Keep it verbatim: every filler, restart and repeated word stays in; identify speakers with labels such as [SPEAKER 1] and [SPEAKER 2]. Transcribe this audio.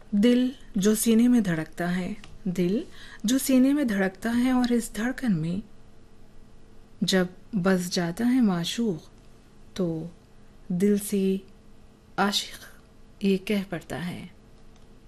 [SPEAKER 1] दिल जो सीने में धड़कता है, दिल जो सीने में धड़कता है और इस धड़कन में जब बस जाता है माशूक, तो दिल से आशिक ये कह पड़ता है।